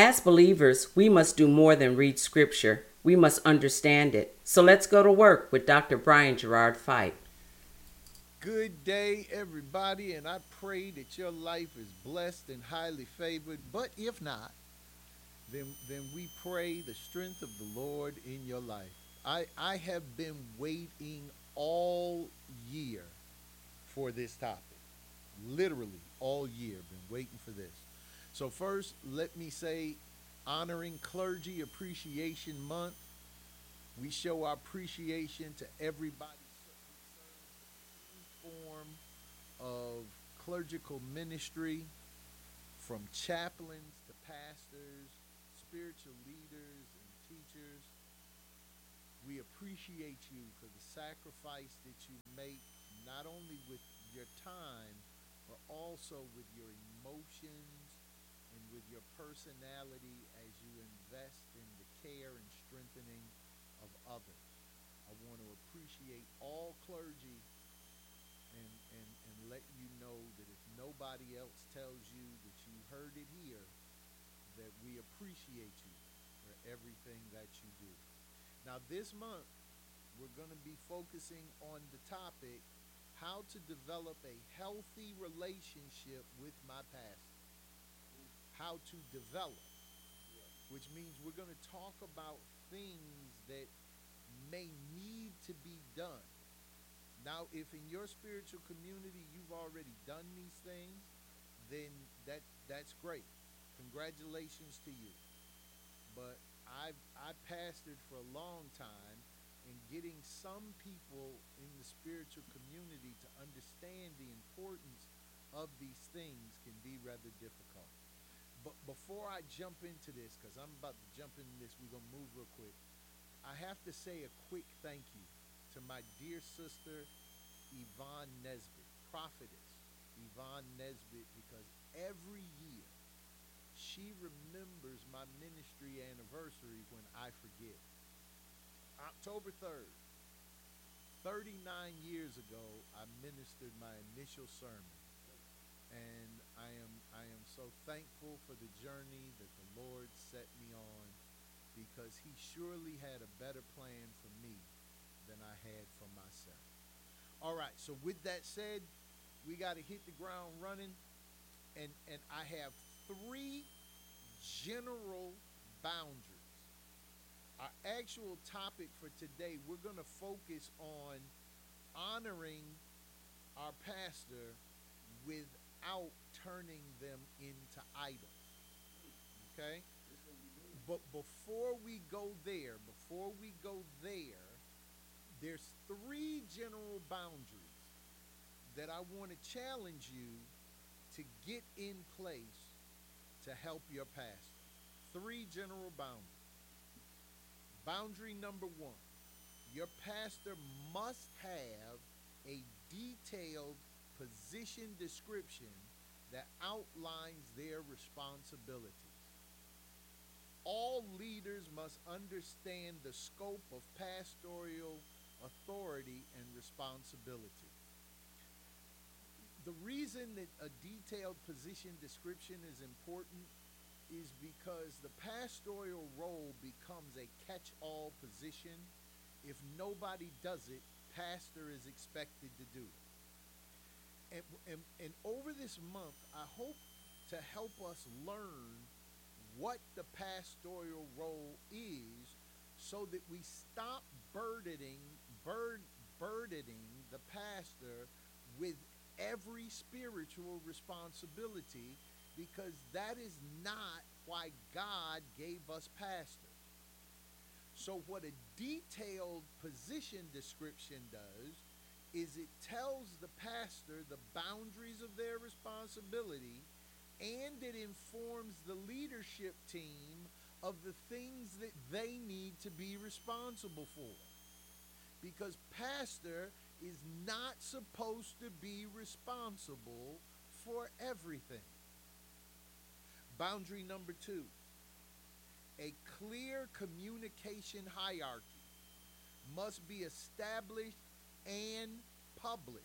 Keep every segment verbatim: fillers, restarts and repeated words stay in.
As believers, we must do more than read scripture. We must understand it. So let's go to work with Doctor Brian Gerard Fight. Good day, everybody, and I pray that your life is blessed and highly favored. But if not, then then we pray the strength of the Lord in your life. I I have been waiting all year for this topic. Literally all year been waiting for this. So first, let me say honoring clergy appreciation month. We show our appreciation to everybody who serves in any form of clerical ministry, from chaplains to pastors, spiritual leaders, and teachers. We appreciate you for the sacrifice that you make, not only with your time, but also with your emotions and with your personality as you invest in the care and strengthening of others. I want to appreciate all clergy and, and, and let you know that if nobody else tells you that you heard it here, that we appreciate you for everything that you do. Now, this month, we're going to be focusing on the topic how to develop a healthy relationship with my pastor. How to develop, which means we're going to talk about things that may need to be done. Now, if in your spiritual community you've already done these things, then that that's great. Congratulations to you. But I've I pastored for a long time, and getting some people in the spiritual community to understand the importance of these things can be rather difficult. But before I jump into this, because I'm about to jump into this, we're going to move real quick. I have to say a quick thank you to my dear sister, Yvonne Nesbitt, prophetess Yvonne Nesbitt, because every year she remembers my ministry anniversary when I forget. October third, thirty-nine years ago, I ministered my initial sermon. And I am I am so thankful for the journey that the Lord set me on, because he surely had a better plan for me than I had for myself. All right, so with that said, we got to hit the ground running, and and I have three general boundaries. Our actual topic for today, we're going to focus on honoring our pastor without turning them into idols. Okay? But before we go there, before we go there, there's three general boundaries that I want to challenge you to get in place to help your pastor. Three general boundaries. Boundary number one, your pastor must have a detailed position description that outlines their responsibilities. All leaders must understand the scope of pastoral authority and responsibility. The reason that a detailed position description is important is because the pastoral role becomes a catch-all position. If nobody does it, pastor is expected to do it. And, and, and over this month, I hope to help us learn what the pastoral role is, so that we stop burdening, bur- burdening the pastor with every spiritual responsibility, because that is not why God gave us pastors. So what a detailed position description does is it tells the pastor the boundaries of their responsibility, and it informs the leadership team of the things that they need to be responsible for. Because pastor is not supposed to be responsible for everything. Boundary number two, a clear communication hierarchy must be established and published.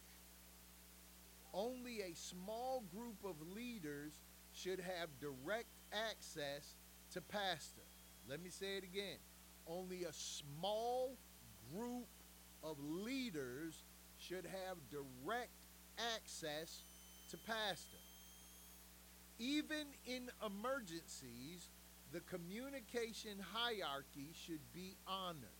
Only a small group of leaders should have direct access to pastor. Let me say it again. Only a small group of leaders should have direct access to pastor. Even in emergencies, the communication hierarchy should be honored.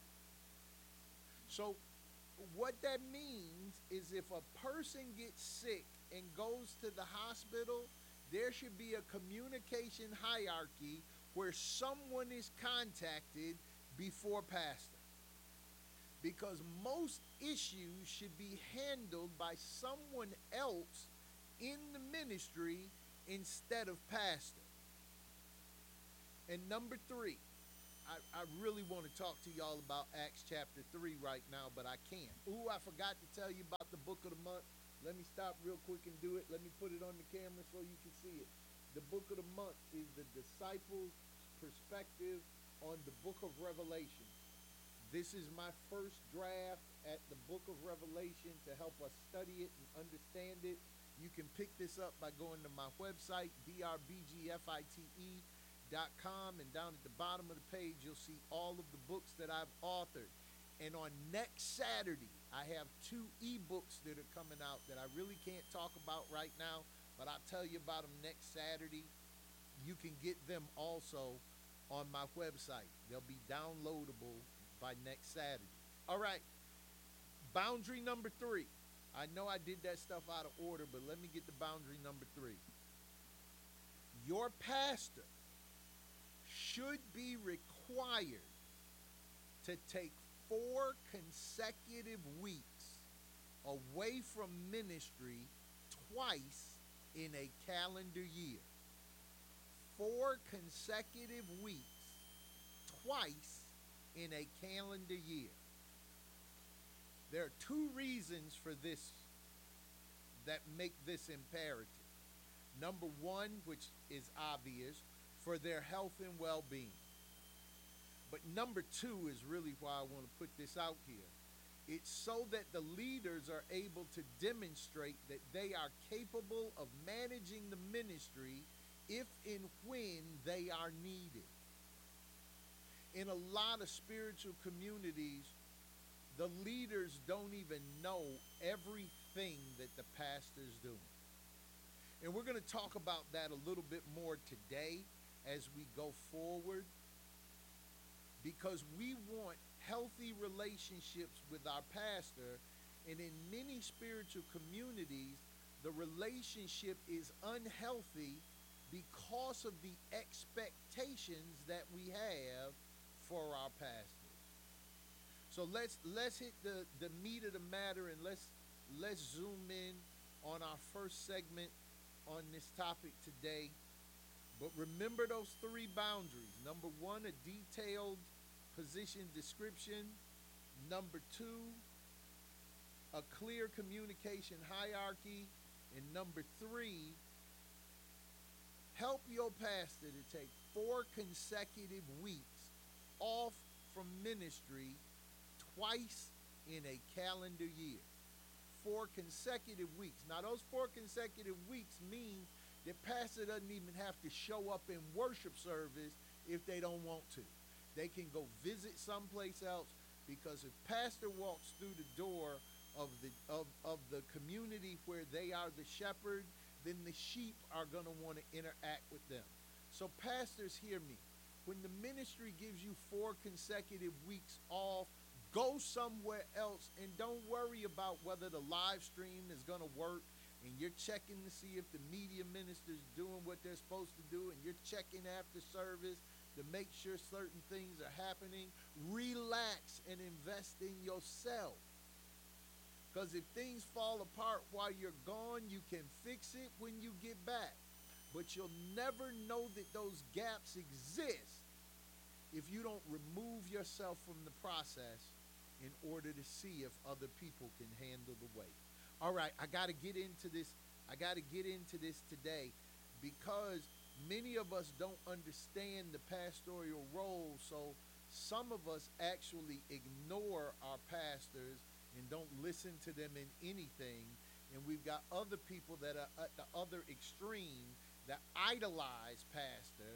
So what that means is if a person gets sick and goes to the hospital, there should be a communication hierarchy where someone is contacted before pastor. Because most issues should be handled by someone else in the ministry instead of pastor. And number three, I, I really want to talk to y'all about Acts chapter three right now, but I can't. Ooh, I forgot to tell you about the book of the month. Let me stop real quick and do it. Let me put it on the camera so you can see it. The book of the month is the disciples' perspective on the book of Revelation. This is my first draft at the book of Revelation to help us study it and understand it. You can pick this up by going to my website, D R B G F I T E dot com, and down at the bottom of the page, you'll see all of the books that I've authored. And on next Saturday, I have two ebooks that are coming out that I really can't talk about right now, but I'll tell you about them next Saturday. You can get them also on my website. They'll be downloadable by next Saturday. All right, boundary number three. I know I did that stuff out of order, but let me get the boundary number three. Your pastor should be required to take four consecutive weeks away from ministry twice in a calendar year. Four consecutive weeks twice in a calendar year. There are two reasons for this that make this imperative. Number one, which is obvious, for their health and well-being. But number two is really why I want to put this out here. It's so that the leaders are able to demonstrate that they are capable of managing the ministry if and when they are needed. In a lot of spiritual communities, the leaders don't even know everything that the pastor's doing. And we're going to talk about that a little bit more today as we go forward, because we want healthy relationships with our pastor, and in many spiritual communities, the relationship is unhealthy because of the expectations that we have for our pastors. So let's let's hit the, the meat of the matter, and let's let's zoom in on our first segment on this topic today. But remember those three boundaries. Number one, a detailed position description. Number two, a clear communication hierarchy. And number three, help your pastor to take four consecutive weeks off from ministry twice in a calendar year. Four consecutive weeks. Now, those four consecutive weeks mean the pastor doesn't even have to show up in worship service if they don't want to. They can go visit someplace else, because if pastor walks through the door of the of, of the community where they are the shepherd, then the sheep are going to want to interact with them. So pastors, hear me. When the ministry gives you four consecutive weeks off, go somewhere else and don't worry about whether the live stream is going to work, and you're checking to see if the media minister's doing what they're supposed to do, and you're checking after service to make sure certain things are happening. Relax and invest in yourself. Because if things fall apart while you're gone, you can fix it when you get back. But you'll never know that those gaps exist if you don't remove yourself from the process in order to see if other people can handle the weight. All right, I got to get into this. I got to get into this today, because many of us don't understand the pastoral role. So some of us actually ignore our pastors and don't listen to them in anything. And we've got other people that are at the other extreme that idolize pastor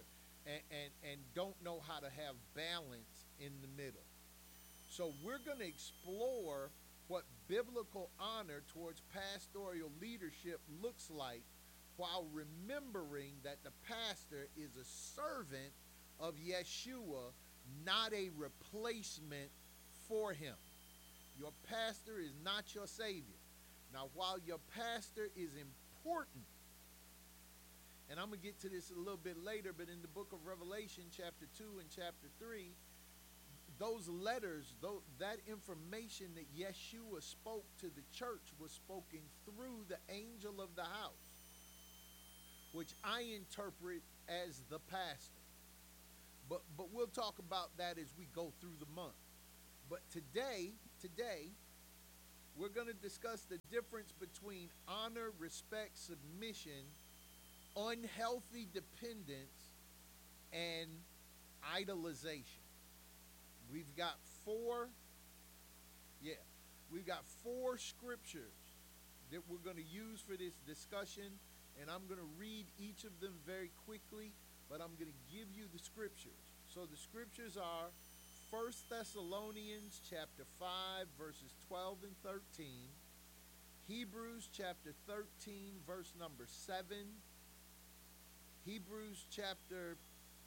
and, and, and don't know how to have balance in the middle. So we're going to explore what biblical honor towards pastoral leadership looks like while remembering that the pastor is a servant of Yeshua, not a replacement for him. Your pastor is not your savior. Now, while your pastor is important, and I'm going to get to this a little bit later, but in the book of Revelation, chapter two and chapter three, those letters, though, that information that Yeshua spoke to the church was spoken through the angel of the house, which I interpret as the pastor. But but we'll talk about that as we go through the month. But today, today, we're going to discuss the difference between honor, respect, submission, unhealthy dependence, and idolization. We've got four, yeah, we've got four scriptures that we're going to use for this discussion, and I'm going to read each of them very quickly, but I'm going to give you the scriptures. So the scriptures are First Thessalonians chapter five, verses twelve and thirteen, Hebrews chapter thirteen, verse number seven, Hebrews chapter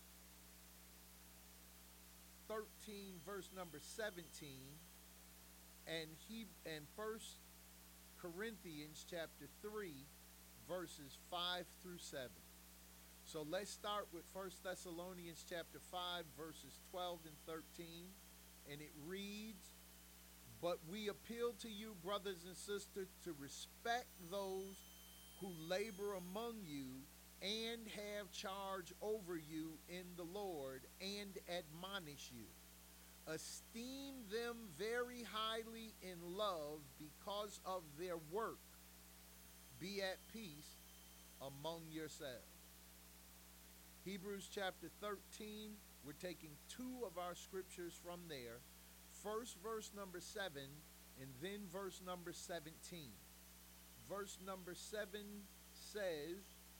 thirteen, verse number seventeen, and he and First Corinthians chapter three, verses five through seven. So let's start with First Thessalonians chapter five, verses twelve and thirteen, and it reads, "But we appeal to you, brothers and sisters, to respect those who labor among you and have charge over you in the Lord and admonish you. Esteem them very highly in love because of their work. Be at peace among yourselves." Hebrews chapter thirteen, we're taking two of our scriptures from there. First verse number seven, and then verse number seventeen. Verse number seven says,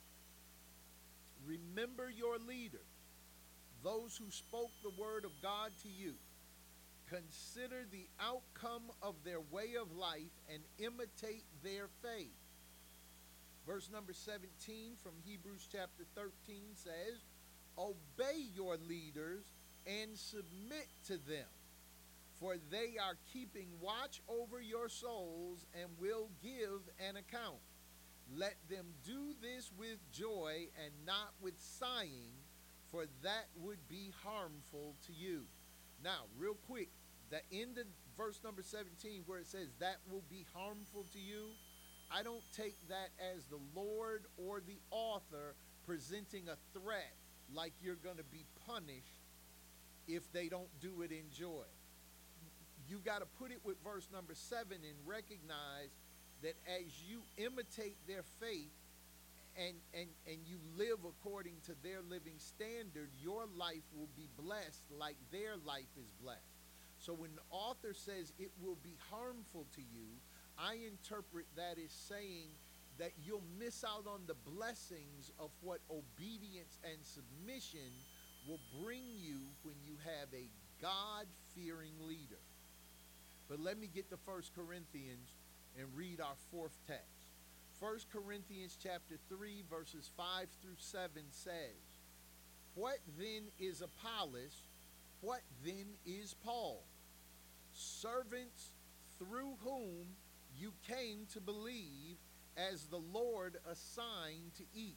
"Remember your leaders, those who spoke the word of God to you. Consider the outcome of their way of life and imitate their faith." Verse number seventeen from Hebrews chapter thirteen says, "Obey your leaders and submit to them, for they are keeping watch over your souls and will give an account. Let them do this with joy and not with sighing, for that would be harmful to you." Now, real quick, the end of verse number seventeen where it says that will be harmful to you, I don't take that as the Lord or the author presenting a threat like you're going to be punished if they don't do it in joy. You got to put it with verse number seven and recognize that as you imitate their faith and, and, and you live according to their living standard, your life will be blessed like their life is blessed. So when the author says it will be harmful to you, I interpret that as saying that you'll miss out on the blessings of what obedience and submission will bring you when you have a God-fearing leader. But let me get to First Corinthians and read our fourth text. First Corinthians chapter three, verses five through seven says, "What then is Apollos? What then is Paul? Servants through whom you came to believe, as the Lord assigned to each.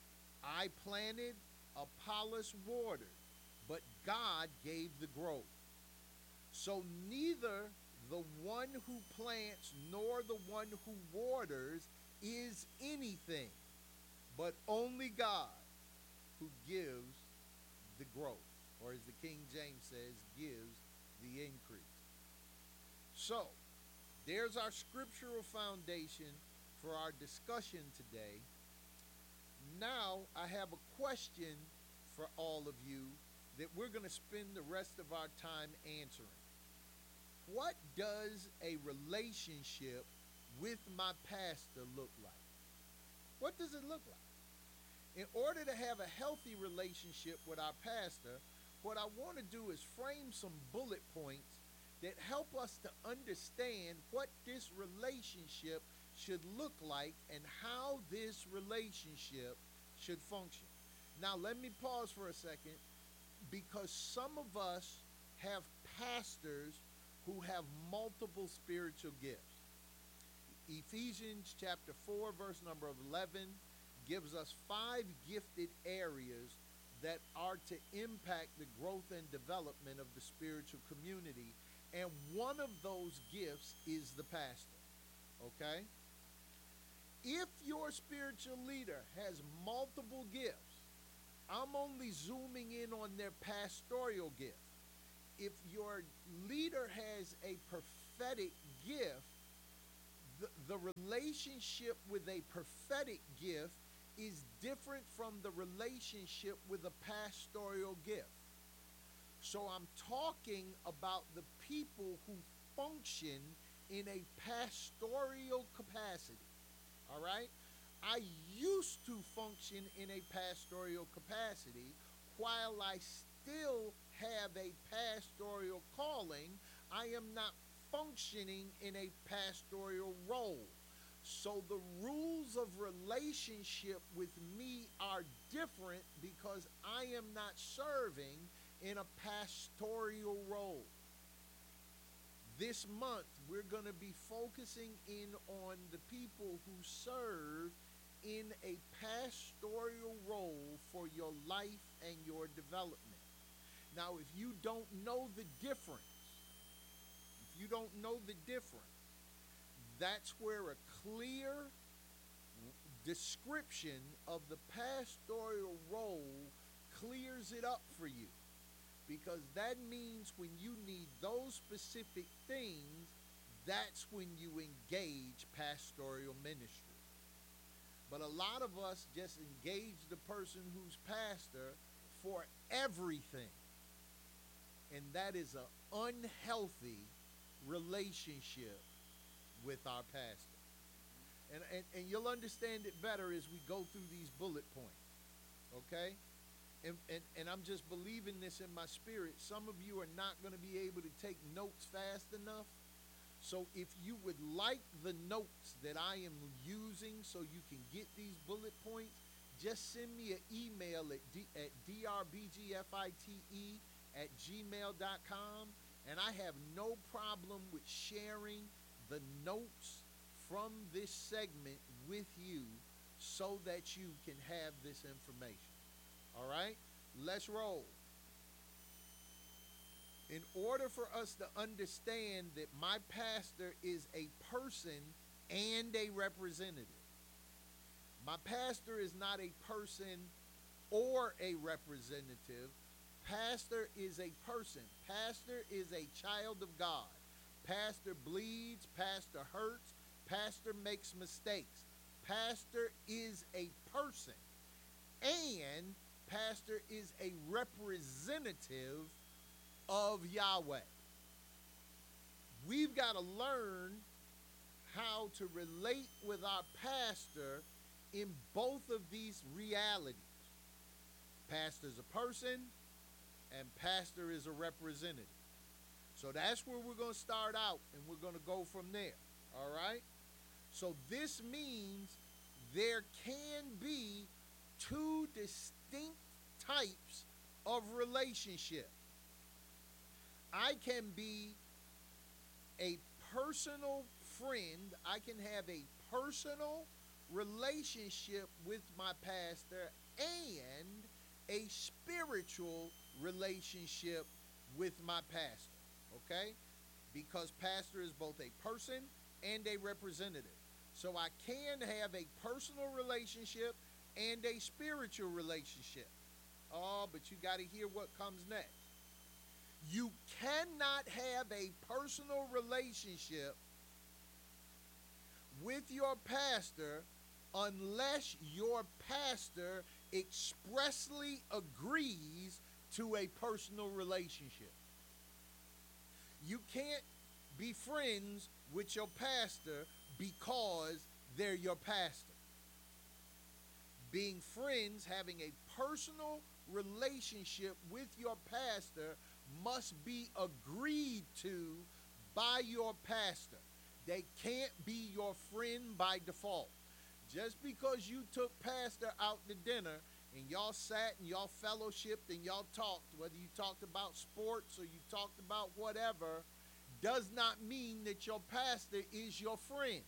I planted, Apollos watered, but God gave the growth. So neither the one who plants nor the one who waters is anything, but only God who gives the growth," or as the King James says, gives the increase. So, there's our scriptural foundation for our discussion today. Now, I have a question for all of you that we're going to spend the rest of our time answering. What does a relationship with my pastor look like? What does it look like? In order to have a healthy relationship with our pastor, what I want to do is frame some bullet points that help us to understand what this relationship should look like and how this relationship should function. Now, let me pause for a second, because some of us have pastors who have multiple spiritual gifts. Ephesians chapter four, verse number eleven gives us five gifted areas that are to impact the growth and development of the spiritual community. And one of those gifts is the pastor. Okay? If your spiritual leader has multiple gifts, I'm only zooming in on their pastoral gift. If your leader has a prophetic gift, the, the relationship with a prophetic gift is different from the relationship with a pastoral gift. So I'm talking about the people who function in a pastoral capacity. All right? I used to function in a pastoral capacity. While I still have a pastoral calling, I am not functioning in a pastoral role. So the rules of relationship with me are different because I am not serving in a pastoral role. This month, we're going to be focusing in on the people who serve in a pastoral role for your life and your development. Now, if you don't know the difference, if you don't know the difference, that's where a clear description of the pastoral role clears it up for you. Because that means when you need those specific things, that's when you engage pastoral ministry. But a lot of us just engage the person who's pastor for everything. And that is an unhealthy relationship with our pastor. And, and, and you'll understand it better as we go through these bullet points. Okay? And, and, and I'm just believing this in my spirit. Some of you are not going to be able to take notes fast enough. So if you would like the notes that I am using so you can get these bullet points, just send me an email at, d, at drbgfite at gmail dot com. And I have no problem with sharing the notes from this segment with you so that you can have this information. All right, let's roll. In order for us to understand that my pastor is a person and a representative, my pastor is not a person or a representative. Pastor is a person. Pastor is a child of God. Pastor bleeds. Pastor hurts. Pastor makes mistakes. Pastor is a person. And pastor is a representative of Yahweh. We've got to learn how to relate with our pastor in both of these realities. Pastor is a person and pastor is a representative. So that's where we're going to start out, and we're going to go from there. All right? So this means there can be two distinct types of relationship. I can be a personal friend. I can have a personal relationship with my pastor and a spiritual relationship with my pastor. Okay? Because pastor is both a person and a representative. So I can have a personal relationship and a spiritual relationship. Oh, but you got to hear what comes next. You cannot have a personal relationship with your pastor unless your pastor expressly agrees to a personal relationship. You can't be friends with your pastor because they're your pastor. Being friends, having a personal relationship with your pastor must be agreed to by your pastor. They can't be your friend by default. Just because you took pastor out to dinner and y'all sat and y'all fellowshipped and y'all talked, whether you talked about sports or you talked about whatever, does not mean that your pastor is your friend.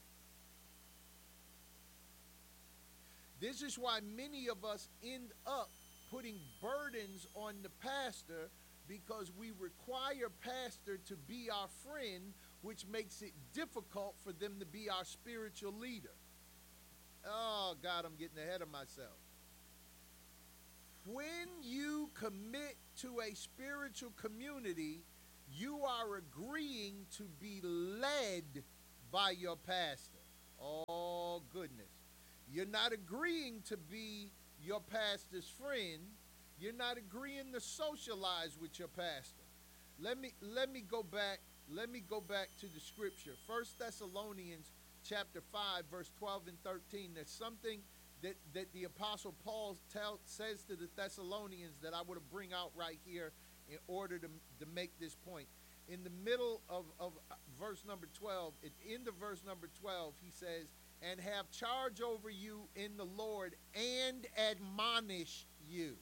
This is why many of us end up putting burdens on the pastor, because we require pastor to be our friend, which makes it difficult for them to be our spiritual leader. Oh, God, I'm getting ahead of myself. When you commit to a spiritual community, you are agreeing to be led by your pastor. Oh, goodness. You're not agreeing to be your pastor's friend. You're not agreeing to socialize with your pastor. Let me let me go back. Let me go back to the scripture. First Thessalonians chapter five, verse twelve and thirteen. There's something that, that the Apostle Paul tell, says to the Thessalonians that I want to bring out right here in order to, to make this point. In the middle of, of verse number twelve, at the end of verse number twelve, he says, and have charge over you in the Lord and admonish you.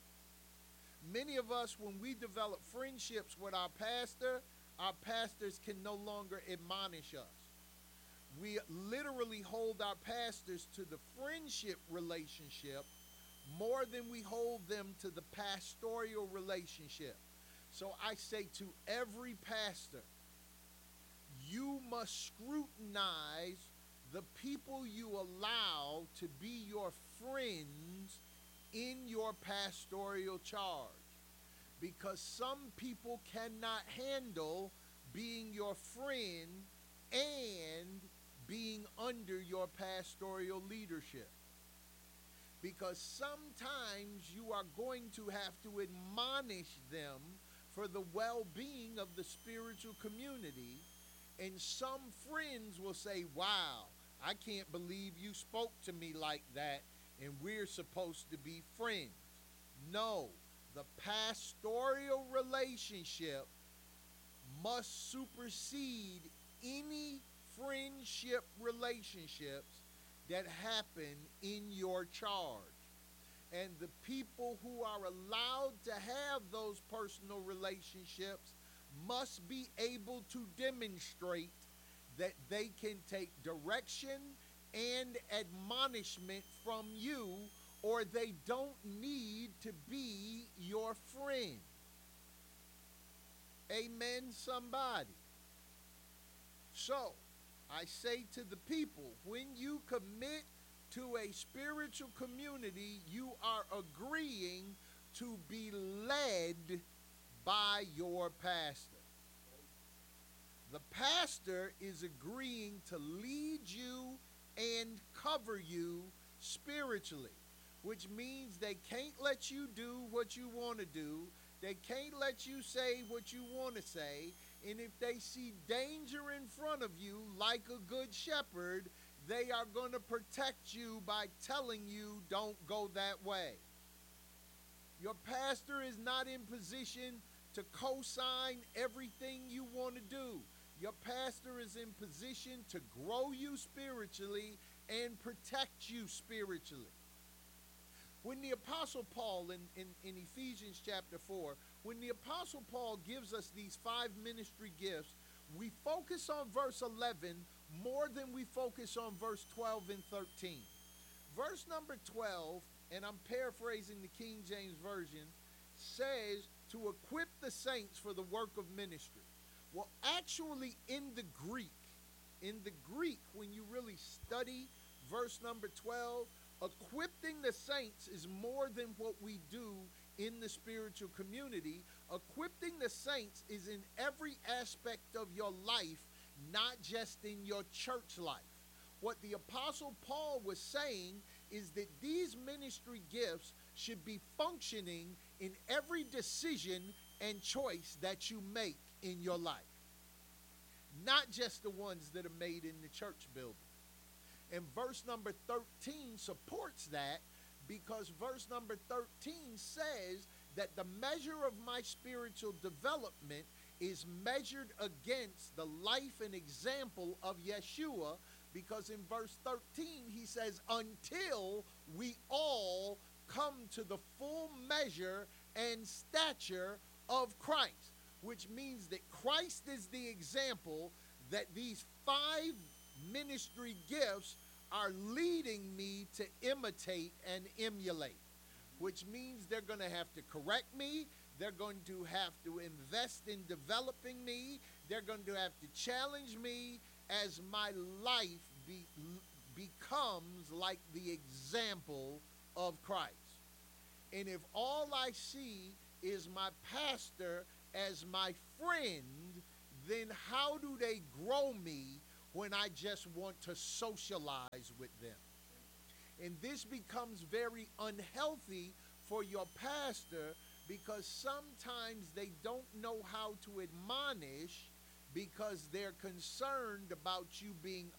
Many of us, when we develop friendships with our pastor, our pastors can no longer admonish us. We literally hold our pastors to the friendship relationship more than we hold them to the pastoral relationship. So I say to every pastor, you must scrutinize the people you allow to be your friends in your pastoral charge, because some people cannot handle being your friend and being under your pastoral leadership, because sometimes you are going to have to admonish them for the well-being of the spiritual community. And some friends will say, wow, I can't believe you spoke to me like that, and we're supposed to be friends. No, the pastoral relationship must supersede any friendship relationships that happen in your charge. And the people who are allowed to have those personal relationships must be able to demonstrate that they can take direction and admonishment from you, or they don't need to be your friend. Amen, somebody. So, I say to the people, when you commit to a spiritual community, you are agreeing to be led by your pastor. The pastor is agreeing to lead you and cover you spiritually, which means they can't let you do what you want to do. They can't let you say what you want to say. And if they see danger in front of you, like a good shepherd, they are going to protect you by telling you don't go that way. Your pastor is not in position to co-sign everything you want to do. Your pastor is in position to grow you spiritually and protect you spiritually. When the Apostle Paul, in, in, in Ephesians chapter four, when the Apostle Paul gives us these five ministry gifts, we focus on verse eleven more than we focus on verse twelve and thirteen. Verse number twelve, and I'm paraphrasing the King James Version, says to equip the saints for the work of ministry. Well, actually in the Greek, in the Greek, when you really study verse number twelve, equipping the saints is more than what we do in the spiritual community. Equipping the saints is in every aspect of your life, not just in your church life. What the Apostle Paul was saying is that these ministry gifts should be functioning in every decision and choice that you make in your life, not just the ones that are made in the church building. And verse number thirteen supports that, because verse number thirteen says that the measure of my spiritual development is measured against the life and example of Yeshua, because in verse thirteen he says, until we all come to the full measure and stature of Christ, which means that Christ is the example that these five ministry gifts are leading me to imitate and emulate, which means they're going to have to correct me. They're going to have to invest in developing me. They're going to have to challenge me as my life be, becomes like the example of Christ. And if all I see is my pastor as my friend, then how do they grow me when I just want to socialize with them? And this becomes very unhealthy for your pastor, because sometimes they don't know how to admonish because they're concerned about you being